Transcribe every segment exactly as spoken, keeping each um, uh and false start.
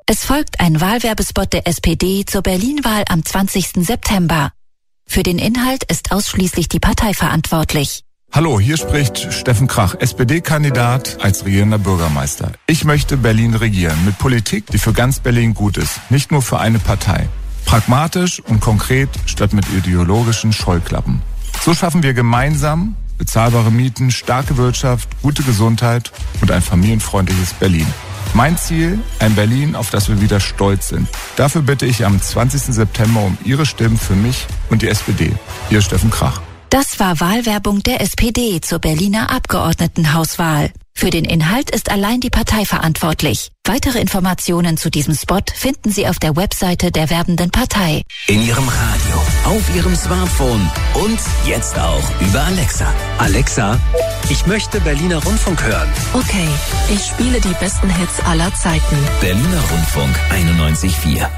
Es folgt ein Wahlwerbespot der S P D zur Berlin-Wahl am zwanzigsten September. Für den Inhalt ist ausschließlich die Partei verantwortlich. Hallo, hier spricht Steffen Krach, S P D-Kandidat als regierender Bürgermeister. Ich möchte Berlin regieren mit Politik, die für ganz Berlin gut ist, nicht nur für eine Partei. Pragmatisch und konkret statt mit ideologischen Scheuklappen. So schaffen wir gemeinsam bezahlbare Mieten, starke Wirtschaft, gute Gesundheit und ein familienfreundliches Berlin. Mein Ziel, ein Berlin, auf das wir wieder stolz sind. Dafür bitte ich am zwanzigsten September um Ihre Stimmen für mich und die S P D. Ihr Steffen Krach. Das war Wahlwerbung der S P D zur Berliner Abgeordnetenhauswahl. Für den Inhalt ist allein die Partei verantwortlich. Weitere Informationen zu diesem Spot finden Sie auf der Webseite der werbenden Partei. In Ihrem Radio, auf Ihrem Smartphone und jetzt auch über Alexa. Alexa, ich möchte Berliner Rundfunk hören. Okay, ich spiele die besten Hits aller Zeiten. Berliner Rundfunk einundneunzig Komma vier.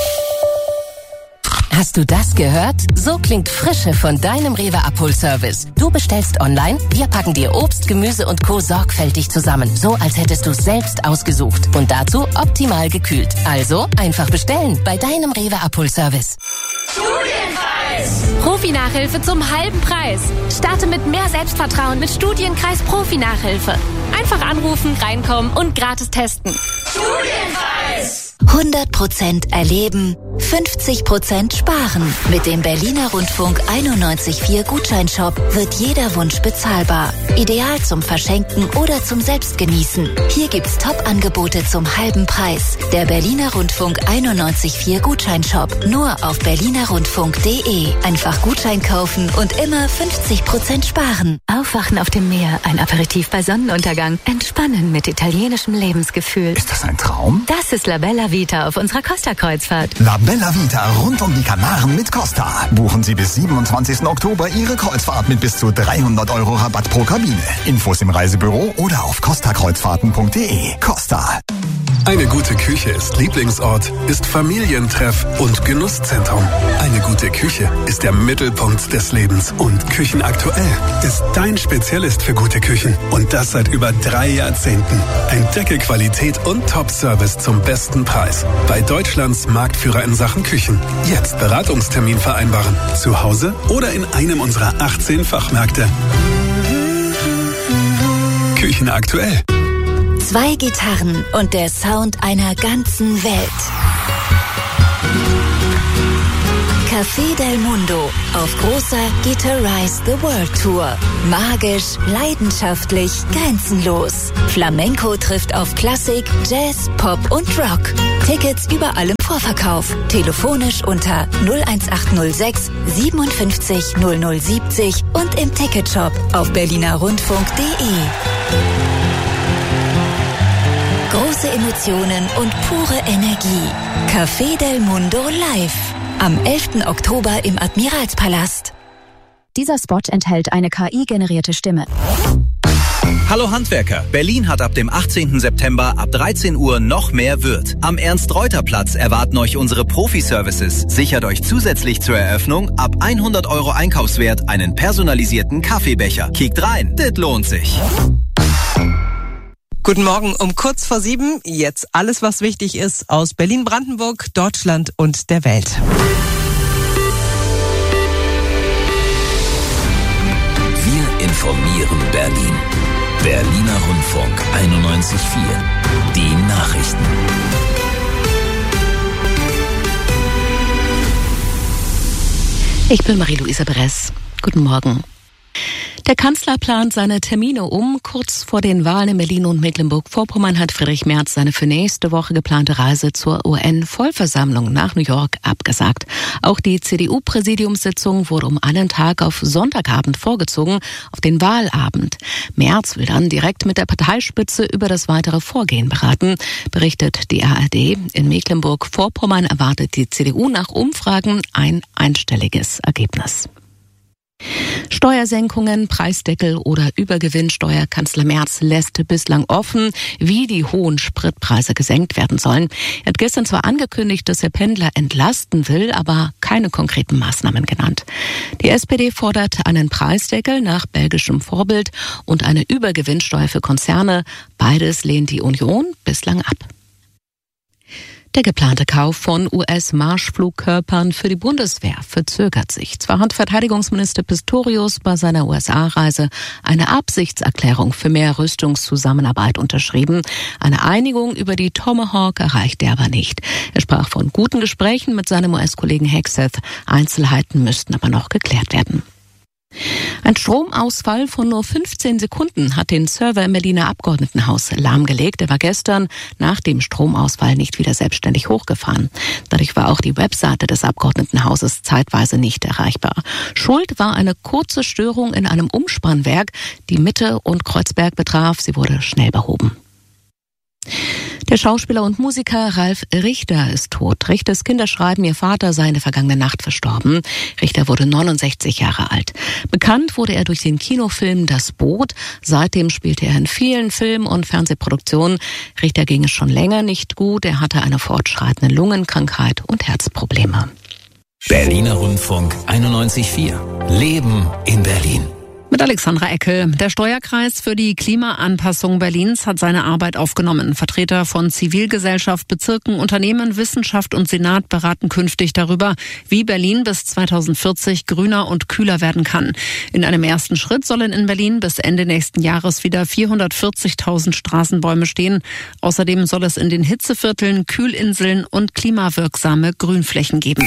Hast du das gehört? So klingt Frische von deinem Rewe Abholservice. Du bestellst online, wir packen dir Obst, Gemüse und Co. sorgfältig zusammen. So, als hättest du es selbst ausgesucht. Und dazu optimal gekühlt. Also einfach bestellen bei deinem Rewe Abholservice. Studienpreis! Profi-Nachhilfe zum halben Preis. Starte mit mehr Selbstvertrauen mit Studienkreis Profi-Nachhilfe. Einfach anrufen, reinkommen und gratis testen. Studienpreis! hundert Prozent erleben, fünfzig Prozent sparen. Mit dem Berliner Rundfunk einundneunzig Komma vier Gutscheinshop wird jeder Wunsch bezahlbar. Ideal zum Verschenken oder zum Selbstgenießen. Hier gibt's Top-Angebote zum halben Preis. Der Berliner Rundfunk einundneunzig Komma vier Gutscheinshop. Nur auf berliner rundfunk punkt de. Einfach Gutschein kaufen und immer fünfzig Prozent sparen. Aufwachen auf dem Meer, ein Aperitif bei Sonnenuntergang. Entspannen mit italienischem Lebensgefühl. Ist das ein Traum? Das ist La Bella Vita auf unserer Costa-Kreuzfahrt. La Bella Vita rund um die Kanaren mit Costa. Buchen Sie bis siebenundzwanzigsten Oktober Ihre Kreuzfahrt mit bis zu dreihundert Euro Rabatt pro Kabine. Infos im Reisebüro oder auf costa kreuzfahrten punkt de. Costa. Eine gute Küche ist Lieblingsort, ist Familientreff und Genusszentrum. Eine gute Küche ist der Mittelpunkt des Lebens. Und Küchenaktuell ist dein Spezialist für gute Küchen. Und das seit über drei Jahrzehnten. Entdecke Qualität und Top-Service zum besten Preis. Bei Deutschlands Marktführer in Sachen Küchen. Jetzt Beratungstermin vereinbaren. Zu Hause oder in einem unserer achtzehn Fachmärkte. Küchenaktuell. Zwei Gitarren und der Sound einer ganzen Welt. Café del Mundo auf großer Guitarize the World Tour. Magisch, leidenschaftlich, grenzenlos. Flamenco trifft auf Klassik, Jazz, Pop und Rock. Tickets überall im Vorverkauf. Telefonisch unter null eins acht null sechs siebenundfünfzig null null siebzig und im Ticketshop auf berliner rundfunk punkt de. Große Emotionen und pure Energie. Café del Mundo live. Am elften Oktober im Admiralspalast. Dieser Spot enthält eine K I-generierte Stimme. Hallo Handwerker, Berlin hat ab dem achtzehnten September ab dreizehn Uhr noch mehr Wirt. Am Ernst-Reuter-Platz erwarten euch unsere Profi-Services. Sichert euch zusätzlich zur Eröffnung ab hundert Euro Einkaufswert einen personalisierten Kaffeebecher. Kickt rein, das lohnt sich. Guten Morgen um kurz vor sieben. Jetzt alles, was wichtig ist aus Berlin-Brandenburg, Deutschland und der Welt. Wir informieren Berlin. Berliner Rundfunk einundneunzig Komma vier. Die Nachrichten. Ich bin Marie-Louise Beres. Guten Morgen. Der Kanzler plant seine Termine um. Kurz vor den Wahlen in Berlin und Mecklenburg-Vorpommern hat Friedrich Merz seine für nächste Woche geplante Reise zur U N-Vollversammlung nach New York abgesagt. Auch die C D U-Präsidiumssitzung wurde um einen Tag auf Sonntagabend vorgezogen, auf den Wahlabend. Merz will dann direkt mit der Parteispitze über das weitere Vorgehen beraten, berichtet die A R D. In Mecklenburg-Vorpommern erwartet die C D U nach Umfragen ein einstelliges Ergebnis. Steuersenkungen, Preisdeckel oder Übergewinnsteuer. Kanzler Merz lässt bislang offen, wie die hohen Spritpreise gesenkt werden sollen. Er hat gestern zwar angekündigt, dass er Pendler entlasten will, aber keine konkreten Maßnahmen genannt. Die S P D fordert einen Preisdeckel nach belgischem Vorbild und eine Übergewinnsteuer für Konzerne. Beides lehnt die Union bislang ab. Der geplante Kauf von U S-Marschflugkörpern für die Bundeswehr verzögert sich. Zwar hat Verteidigungsminister Pistorius bei seiner U S A-Reise eine Absichtserklärung für mehr Rüstungszusammenarbeit unterschrieben. Eine Einigung über die Tomahawk erreichte er aber nicht. Er sprach von guten Gesprächen mit seinem U S-Kollegen Hegseth. Einzelheiten müssten aber noch geklärt werden. Ein Stromausfall von nur fünfzehn Sekunden hat den Server im Berliner Abgeordnetenhaus lahmgelegt. Er war gestern nach dem Stromausfall nicht wieder selbstständig hochgefahren. Dadurch war auch die Webseite des Abgeordnetenhauses zeitweise nicht erreichbar. Schuld war eine kurze Störung in einem Umspannwerk, die Mitte und Kreuzberg betraf. Sie wurde schnell behoben. Der Schauspieler und Musiker Ralf Richter ist tot. Richters Kinder schreiben, ihr Vater sei in der vergangenen Nacht verstorben. Richter wurde neunundsechzig Jahre alt. Bekannt wurde er durch den Kinofilm Das Boot. Seitdem spielte er in vielen Film- und Fernsehproduktionen. Richter ging es schon länger nicht gut. Er hatte eine fortschreitende Lungenkrankheit und Herzprobleme. Berliner Rundfunk einundneunzig Komma vier. Leben in Berlin. Mit Alexandra Eckel. Der Steuerkreis für die Klimaanpassung Berlins hat seine Arbeit aufgenommen. Vertreter von Zivilgesellschaft, Bezirken, Unternehmen, Wissenschaft und Senat beraten künftig darüber, wie Berlin bis zweitausendvierzig grüner und kühler werden kann. In einem ersten Schritt sollen in Berlin bis Ende nächsten Jahres wieder vierhundertvierzigtausend Straßenbäume stehen. Außerdem soll es in den Hitzevierteln, Kühlinseln und klimawirksame Grünflächen geben.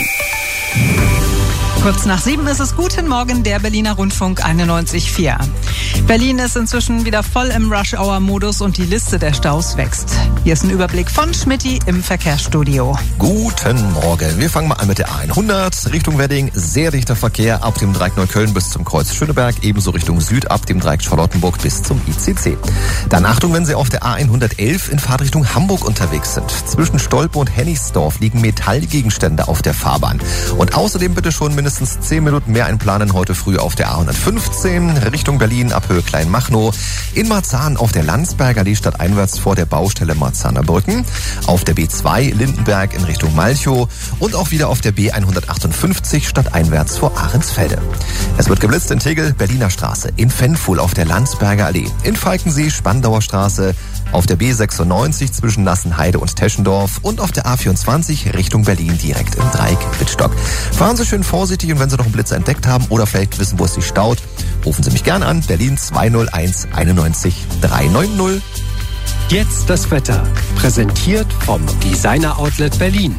Kurz nach sieben ist es. Guten Morgen, der Berliner Rundfunk einundneunzig Komma vier. Berlin ist inzwischen wieder voll im Rush-Hour-Modus und die Liste der Staus wächst. Hier ist ein Überblick von Schmitty im Verkehrsstudio. Guten Morgen. Wir fangen mal an mit der A hundert Richtung Wedding. Sehr dichter Verkehr ab dem Dreieck Neukölln bis zum Kreuz Schöneberg. Ebenso Richtung Süd ab dem Dreieck Charlottenburg bis zum I C C. Dann Achtung, wenn Sie auf der A hundertelf in Fahrtrichtung Hamburg unterwegs sind. Zwischen Stolpe und Hennigsdorf liegen Metallgegenstände auf der Fahrbahn. Und außerdem bitte schon mindestens zehn Minuten mehr einplanen heute früh auf der A hundertfünfzehn Richtung Berlin ab Höhe Kleinmachnow. In Marzahn auf der Landsberger Allee stadteinwärts vor der Baustelle Marzahner Brücken. Auf der B zwei Lindenberg in Richtung Malchow und auch wieder auf der B hundertachtundfünfzig stadteinwärts vor Ahrensfelde. Es wird geblitzt in Tegel, Berliner Straße, in Fennfuhl auf der Landsberger Allee, in Falkensee, Spandauer Straße, auf der B sechsundneunzig zwischen Nassenheide und Teschendorf und auf der A vierundzwanzig Richtung Berlin direkt im Dreieck Wittstock. Fahren Sie schön vorsichtig und wenn Sie noch einen Blitzer entdeckt haben oder vielleicht wissen, wo es sich staut, rufen Sie mich gerne an. Berlin zwei null eins einundneunzig drei neun null. Jetzt das Wetter. Präsentiert vom Designer Outlet Berlin.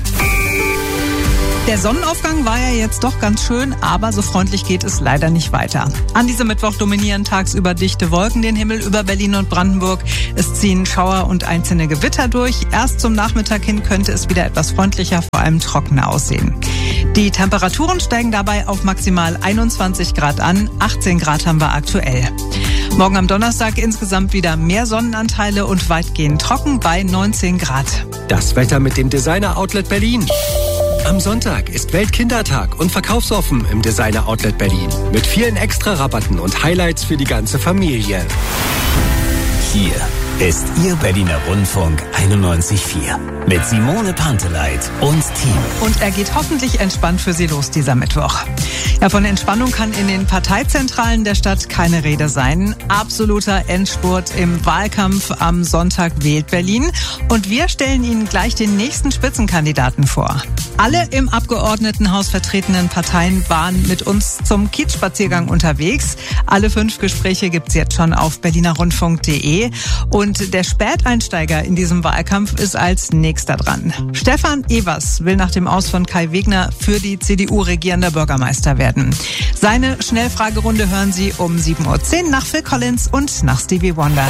Der Sonnenaufgang war ja jetzt doch ganz schön, aber so freundlich geht es leider nicht weiter. An diesem Mittwoch dominieren tagsüber dichte Wolken den Himmel über Berlin und Brandenburg. Es ziehen Schauer und einzelne Gewitter durch. Erst zum Nachmittag hin könnte es wieder etwas freundlicher, vor allem trockener aussehen. Die Temperaturen steigen dabei auf maximal einundzwanzig Grad an. achtzehn Grad haben wir aktuell. Morgen am Donnerstag insgesamt wieder mehr Sonnenanteile und weitgehend trocken bei neunzehn Grad. Das Wetter mit dem Designer Outlet Berlin. Am Sonntag ist Weltkindertag und verkaufsoffen im Designer Outlet Berlin. Mit vielen Extra-Rabatten und Highlights für die ganze Familie. Hier ist Ihr Berliner Rundfunk einundneunzig Komma vier. Mit Simone Panteleit und Team. Und er geht hoffentlich entspannt für Sie los dieser Mittwoch. Ja, von Entspannung kann in den Parteizentralen der Stadt keine Rede sein. Absoluter Endspurt im Wahlkampf am Sonntag wählt Berlin. Und wir stellen Ihnen gleich den nächsten Spitzenkandidaten vor. Alle im Abgeordnetenhaus vertretenen Parteien waren mit uns zum Kiezspaziergang unterwegs. Alle fünf Gespräche gibt's jetzt schon auf berlinerrundfunk punkt de. Und der Späteinsteiger in diesem Wahlkampf ist als nächster dran. Stefan Evers will nach dem Aus von Kai Wegner für die C D U regierender Bürgermeister werden. Seine Schnellfragerunde hören Sie um sieben Uhr zehn nach Phil Collins und nach Stevie Wonder.